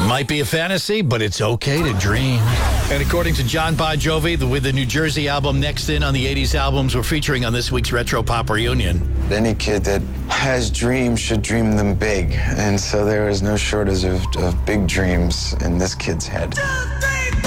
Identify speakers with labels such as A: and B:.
A: Might be a fantasy, but it's okay to dream. And according to John Bon Jovi, with the New Jersey album Next In on the 80s albums, we're featuring on this week's Retro Pop Reunion.
B: Any kid that has dreams should dream them big. And so there is no shortage of big dreams in this kid's head.